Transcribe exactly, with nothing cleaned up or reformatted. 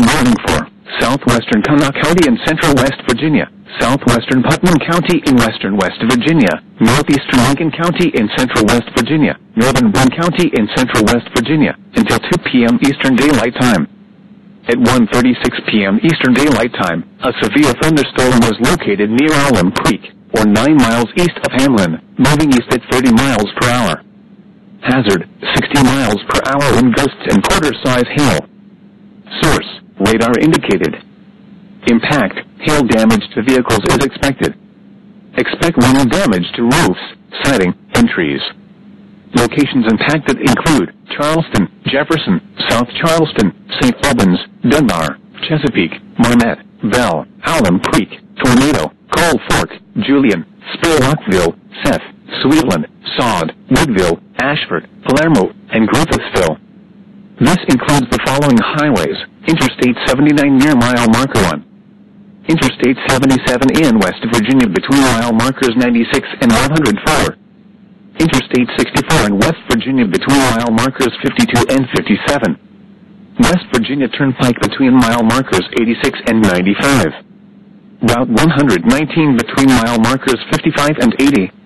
warning for southwestern Kanawha County in central West Virginia, southwestern Putnam County in western West Virginia, northeastern Lincoln County in central West Virginia, northern Boone County in central West Virginia, until two p m Eastern Daylight Time. At one thirty-six p m Eastern Daylight Time, a severe thunderstorm was located near Alum Creek, or nine miles east of Hamlin, moving east at thirty miles per hour. Hazard, sixty miles per hour wind gusts and quarter-size hail. Source, radar indicated. Impact, hail damage to vehicles is expected. Expect wind damage to roofs, siding, and trees. Locations impacted include Charleston, Jefferson, South Charleston, Saint Albans, Dunbar, Chesapeake, Marmet, Bell, Alum Creek, Tornado, Coal Fork, Julian, Spur Rockville, Seth, Sweetland, Sod, Woodville, Ashford, Palermo, and Griffithsville. This includes the following highways: Interstate seventy-nine near mile marker one. Interstate seventy-seven in West Virginia between mile markers ninety-six and one hundred four. Interstate sixty-four in West Virginia between mile markers fifty-two and fifty-seven. West Virginia Turnpike between mile markers eighty-six and ninety-five. Route one hundred nineteen between mile markers fifty-five and eighty.